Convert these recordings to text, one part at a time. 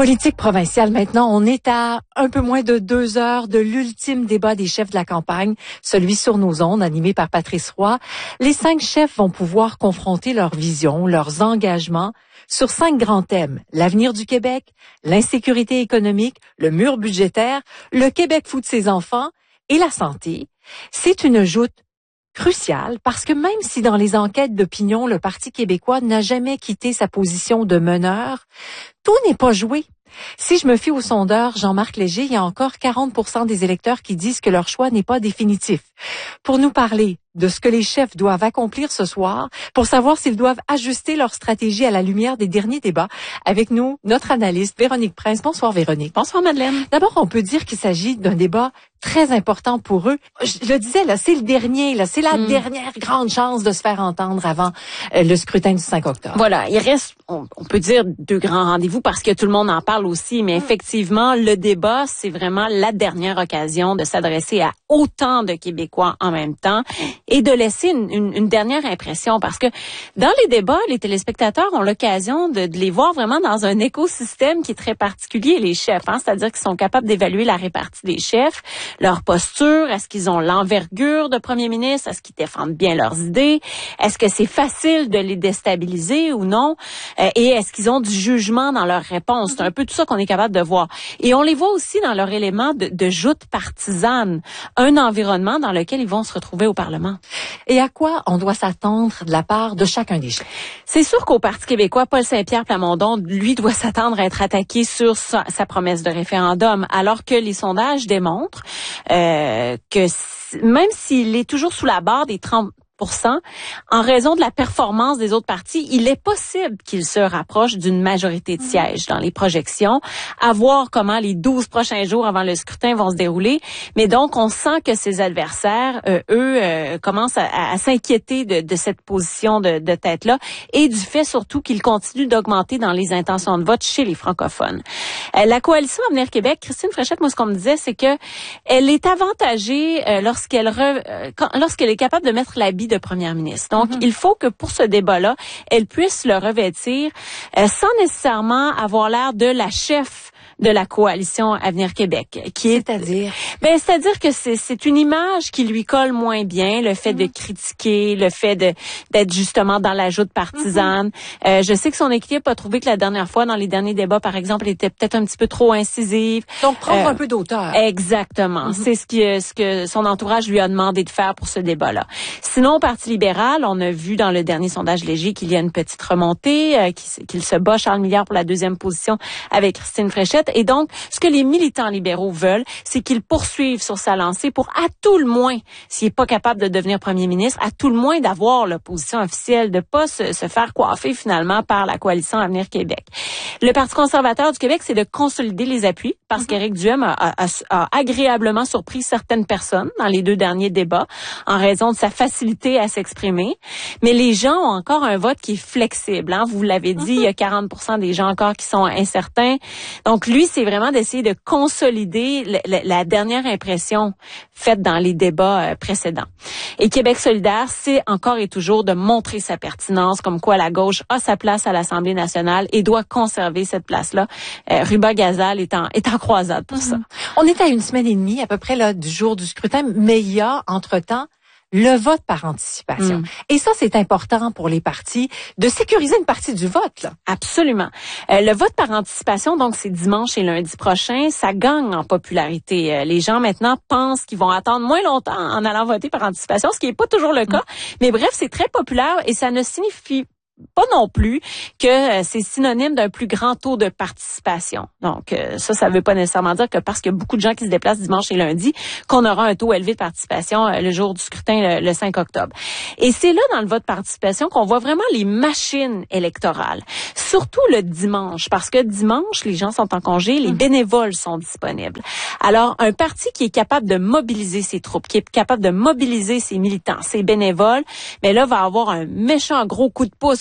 Politique provinciale maintenant, on est à un peu moins de 2 heures de l'ultime débat des chefs de la campagne, celui sur nos ondes, animé par Patrice Roy. Les 5 chefs vont pouvoir confronter leurs visions, leurs engagements sur 5 grands thèmes. L'avenir du Québec, l'insécurité économique, le mur budgétaire, le Québec fout de ses enfants et la santé. C'est une joute cruciale parce que même si dans les enquêtes d'opinion, le Parti québécois n'a jamais quitté sa position de meneur, tout n'est pas joué. Si je me fie au sondeur Jean-Marc Léger, il y a encore 40% des électeurs qui disent que leur choix n'est pas définitif. Pour nous parler de ce que les chefs doivent accomplir ce soir, pour savoir s'ils doivent ajuster leur stratégie à la lumière des derniers débats, avec nous, notre analyste Véronique Prince. Bonsoir Véronique. Bonsoir Madeleine. D'abord, on peut dire qu'il s'agit d'un débat très important pour eux. Je le disais, là, c'est le dernier, là, c'est la dernière grande chance de se faire entendre avant le scrutin du 5 octobre. Voilà, il reste, on peut dire, 2 grands rendez-vous parce que tout le monde en parle aussi, mais effectivement, le débat, c'est vraiment la dernière occasion de s'adresser à autant de Québécois en même temps et de laisser une dernière impression parce que dans les débats, les téléspectateurs ont l'occasion de les voir vraiment dans un écosystème qui est très particulier, les chefs, c'est-à-dire qu'ils sont capables d'évaluer la répartie des chefs, leur posture, est-ce qu'ils ont l'envergure de premier ministre, est-ce qu'ils défendent bien leurs idées, est-ce que c'est facile de les déstabiliser ou non, et est-ce qu'ils ont du jugement dans leurs réponses. C'est un peu tout ça qu'on est capable de voir. Et on les voit aussi dans leur élément de joute partisane, un environnement dans lequel ils vont se retrouver au Parlement. Et à quoi on doit s'attendre de la part de chacun des chefs? C'est sûr qu'au Parti québécois, Paul Saint-Pierre Plamondon, lui, doit s'attendre à être attaqué sur sa promesse de référendum, alors que les sondages démontrent que même s'il est toujours sous la barre des 30%, en raison de la performance des autres partis, il est possible qu'il se rapproche d'une majorité de sièges dans les projections, à voir comment les 12 prochains jours avant le scrutin vont se dérouler. Mais donc, on sent que ses adversaires, commencent à s'inquiéter de cette position de tête-là et du fait surtout qu'il continue d'augmenter dans les intentions de vote chez les francophones. La coalition Avenir Québec, Christine Fréchette, moi, ce qu'on me disait, c'est que elle est avantagée lorsqu'elle est capable de mettre l'habit de première ministre. Donc, il faut que pour ce débat-là, elle puisse le revêtir sans nécessairement avoir l'air de la chef de la coalition Avenir Québec, c'est-à-dire que c'est une image qui lui colle moins bien, le fait de critiquer, le fait d'être justement dans la joute partisane. Je sais que son équipe a trouvé que la dernière fois, dans les derniers débats, par exemple, elle était peut-être un petit peu trop incisive. Donc, prendre un peu d'auteur. Exactement. C'est ce que son entourage lui a demandé de faire pour ce débat-là. Sinon, au Parti libéral, on a vu dans le dernier sondage léger qu'il y a une petite remontée, qu'il se bat Charles Milliard pour la 2e position avec Christine Fréchette. Et donc, ce que les militants libéraux veulent, c'est qu'il poursuive sur sa lancée pour, à tout le moins, s'il n'est pas capable de devenir premier ministre, à tout le moins d'avoir l'opposition officielle, de pas se faire coiffer finalement par la coalition Avenir Québec. Le Parti conservateur du Québec, c'est de consolider les appuis parce qu'Éric Duhem a agréablement surpris certaines personnes dans les 2 derniers débats en raison de sa facilité à s'exprimer. Mais les gens ont encore un vote qui est flexible. Vous l'avez dit, il y a 40% des gens encore qui sont incertains. Donc, lui, c'est vraiment d'essayer de consolider la dernière impression faite dans les débats précédents. Et Québec solidaire, c'est encore et toujours de montrer sa pertinence, comme quoi la gauche a sa place à l'Assemblée nationale et doit conserver cette place-là. Ruba Gazal est en croisade pour ça. On est à 1 semaine et demie à peu près là du jour du scrutin, mais il y a entre-temps le vote par anticipation. Et ça, c'est important pour les partis de sécuriser une partie du vote, là. Absolument. Le vote par anticipation, donc, c'est dimanche et lundi prochain. Ça gagne en popularité. Les gens, maintenant, pensent qu'ils vont attendre moins longtemps en allant voter par anticipation, ce qui n'est pas toujours le cas. Mais bref, c'est très populaire et ça ne signifie pas non plus que c'est synonyme d'un plus grand taux de participation. Donc, ça veut pas nécessairement dire que parce qu'il y a beaucoup de gens qui se déplacent dimanche et lundi, qu'on aura un taux élevé de participation le jour du scrutin, le 5 octobre. Et c'est là, dans le vote participation, qu'on voit vraiment les machines électorales. Surtout le dimanche, parce que dimanche, les gens sont en congé, les bénévoles sont disponibles. Alors, un parti qui est capable de mobiliser ses troupes, qui est capable de mobiliser ses militants, ses bénévoles, mais là, va avoir un méchant gros coup de pouce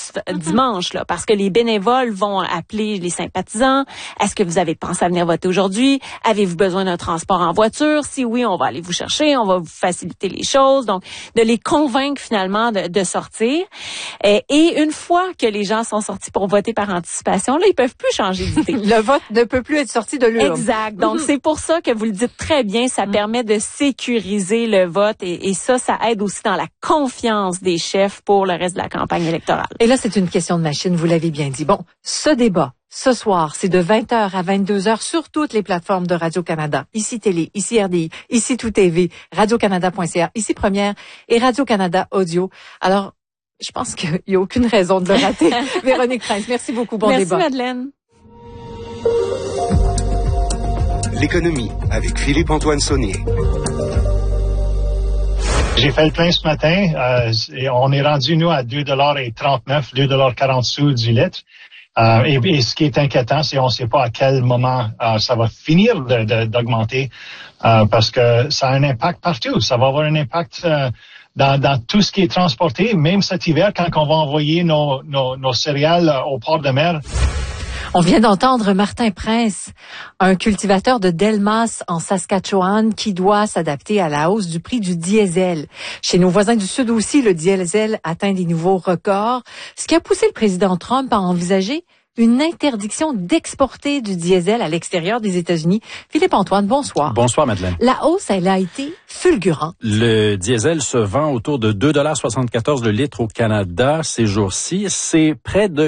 réponse dimanche, là, parce que les bénévoles vont appeler les sympathisants. Est-ce que vous avez pensé à venir voter aujourd'hui? Avez-vous besoin d'un transport en voiture? Si oui, on va aller vous chercher, on va vous faciliter les choses. Donc, de les convaincre finalement de sortir. Et une fois que les gens sont sortis pour voter par anticipation, là, ils peuvent plus changer d'idée. Le vote ne peut plus être sorti de l'urne. Exact. Donc, c'est pour ça que vous le dites très bien, ça permet de sécuriser le vote et ça aide aussi dans la confiance des chefs pour le reste de la campagne électorale. Et là, c'est une question de machine, vous l'avez bien dit. Bon, ce débat, ce soir, c'est de 20h à 22h sur toutes les plateformes de Radio-Canada. Ici Télé, ici RDI, ici Tout TV, radiocanada.ca, ici Première et Radio-Canada Audio. Alors, je pense qu'il n'y a aucune raison de le rater. Véronique Prince, merci beaucoup. Bon débat. Merci Madeleine. L'économie avec Philippe-Antoine Saunier. J'ai fait le plein ce matin et on est rendu, nous, à 2,39 $2,40 du litre. Et ce qui est inquiétant, c'est qu'on ne sait pas à quel moment ça va finir d'augmenter parce que ça a un impact partout. Ça va avoir un impact dans tout ce qui est transporté, même cet hiver, quand on va envoyer nos céréales au port de mer. On vient d'entendre Martin Prince, un cultivateur de Delmas en Saskatchewan qui doit s'adapter à la hausse du prix du diesel. Chez nos voisins du Sud aussi, le diesel atteint des nouveaux records, ce qui a poussé le président Trump à envisager une interdiction d'exporter du diesel à l'extérieur des États-Unis. Philippe-Antoine, bonsoir. Bonsoir, Madeleine. La hausse, elle a été fulgurante. Le diesel se vend autour de 2,74 $ le litre au Canada ces jours-ci. C'est près de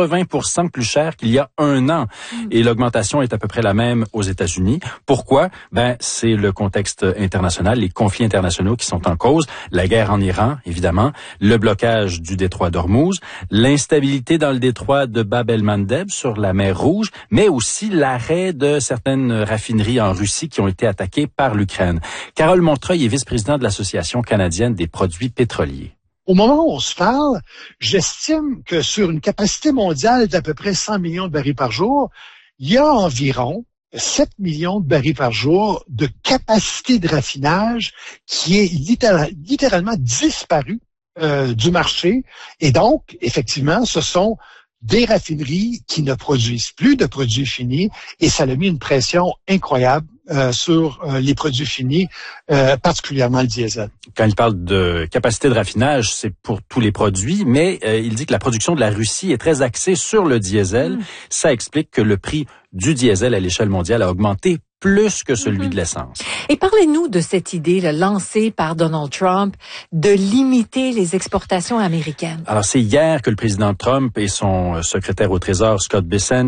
80% plus cher qu'il y a un an. Et l'augmentation est à peu près la même aux États-Unis. Pourquoi? C'est le contexte international, les conflits internationaux qui sont en cause. La guerre en Iran, évidemment. Le blocage du détroit d'Ormuz. L'instabilité dans le détroit de Bab el-Mandeb sur la mer Rouge, mais aussi l'arrêt de certaines raffineries en Russie qui ont été attaquées par l'Ukraine. Carole Montreuil est vice-présidente de l'Association canadienne des produits pétroliers. Au moment où on se parle, j'estime que sur une capacité mondiale d'à peu près 100 millions de barils par jour, il y a environ 7 millions de barils par jour de capacité de raffinage qui est littéralement disparue du marché. Et donc, effectivement, ce sont des raffineries qui ne produisent plus de produits finis et ça a mis une pression incroyable sur les produits finis, particulièrement le diesel. Quand il parle de capacité de raffinage, c'est pour tous les produits, mais il dit que la production de la Russie est très axée sur le diesel. Ça explique que le prix du diesel à l'échelle mondiale a augmenté plus que celui de l'essence. Et parlez-nous de cette idée lancée par Donald Trump de limiter les exportations américaines. Alors, c'est hier que le président Trump et son secrétaire au Trésor, Scott Bessent,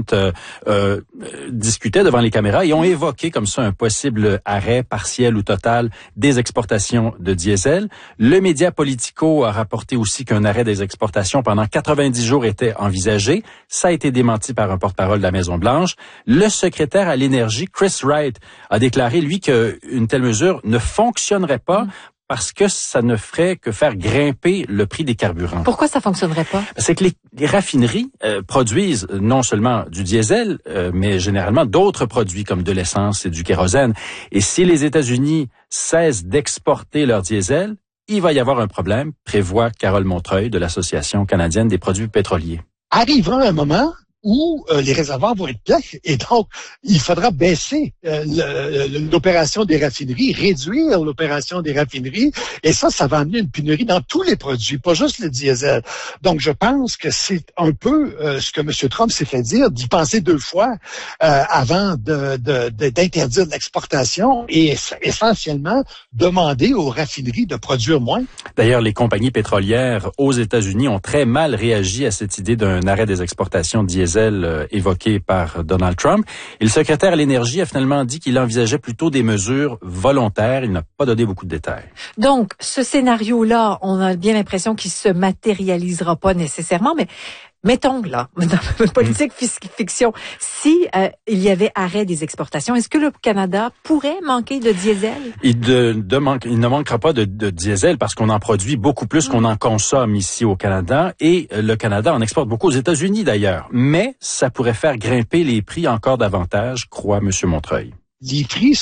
discutaient devant les caméras et ont évoqué comme ça un possible arrêt partiel ou total des exportations de diesel. Le média Politico a rapporté aussi qu'un arrêt des exportations pendant 90 jours était envisagé. Ça a été démenti par un porte-parole de la Maison-Blanche. Le secrétaire à l'énergie, Chris Wright, a déclaré, lui, qu'une telle mesure ne fonctionnerait pas parce que ça ne ferait que faire grimper le prix des carburants. Pourquoi ça fonctionnerait pas? C'est que les raffineries produisent non seulement du diesel, mais généralement d'autres produits comme de l'essence et du kérosène. Et si les États-Unis cessent d'exporter leur diesel, il va y avoir un problème, prévoit Carole Montreuil de l'Association canadienne des produits pétroliers. Arrivera un moment où les réservoirs vont être pleins et donc il faudra baisser l'opération des raffineries, réduire l'opération des raffineries et ça va amener une pénurie dans tous les produits, pas juste le diesel. Donc je pense que c'est un peu ce que M. Trump s'est fait dire, d'y penser deux fois avant d'interdire l'exportation et essentiellement demander aux raffineries de produire moins. D'ailleurs, les compagnies pétrolières aux États-Unis ont très mal réagi à cette idée d'un arrêt des exportations de diesel évoqué par Donald Trump. Et le secrétaire à l'énergie a finalement dit qu'il envisageait plutôt des mesures volontaires. Il n'a pas donné beaucoup de détails. Donc, ce scénario-là, on a bien l'impression qu'il se matérialisera pas nécessairement, mais mettons là, dans la politique fiction, si il y avait arrêt des exportations, est-ce que le Canada pourrait manquer de diesel? Il ne manquera pas de diesel parce qu'on en produit beaucoup plus qu'on en consomme ici au Canada et le Canada en exporte beaucoup aux États-Unis d'ailleurs. Mais ça pourrait faire grimper les prix encore davantage, croit M. Montreuil. Les prix